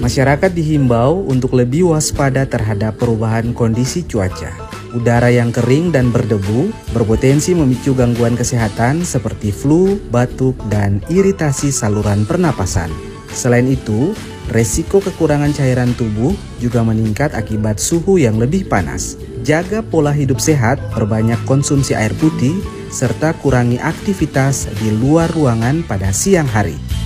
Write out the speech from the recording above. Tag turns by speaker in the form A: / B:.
A: Masyarakat dihimbau untuk lebih waspada terhadap perubahan kondisi cuaca. Udara yang kering dan berdebu berpotensi memicu gangguan kesehatan seperti flu, batuk, dan iritasi saluran pernapasan. Selain itu, resiko kekurangan cairan tubuh juga meningkat akibat suhu yang lebih panas. Jaga pola hidup sehat, perbanyak konsumsi air putih, serta kurangi aktivitas di luar ruangan pada siang hari.